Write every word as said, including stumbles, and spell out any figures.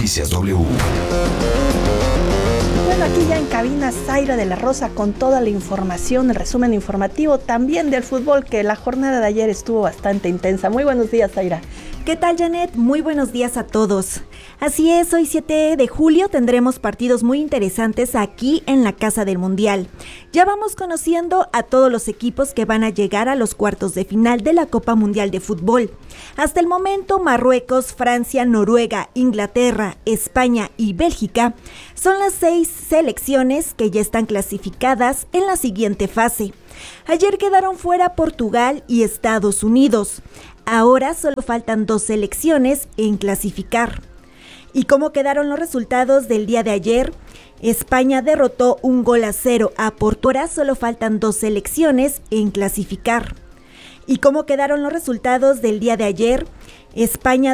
Noticias W. Bueno, aquí ya en cabina Zaira de la Rosa con toda la información, el resumen informativo también del fútbol, que la jornada de ayer estuvo bastante intensa. Muy buenos días, Zaira. ¿Qué tal, Janet? Muy buenos días a todos. Así es, hoy siete de julio tendremos partidos muy interesantes aquí en la Casa del Mundial. Ya vamos conociendo a todos los equipos que van a llegar a los cuartos de final de la Copa Mundial de Fútbol. Hasta el momento, Marruecos, Francia, Noruega, Inglaterra, España y Bélgica son las seis selecciones que ya están clasificadas en la siguiente fase. Ayer quedaron fuera Portugal y Estados Unidos. Ahora solo faltan dos selecciones en clasificar. ¿Y cómo quedaron los resultados del día de ayer? España derrotó un gol a cero a Portugal. Ahora solo faltan dos selecciones en clasificar. ¿Y cómo quedaron los resultados del día de ayer? España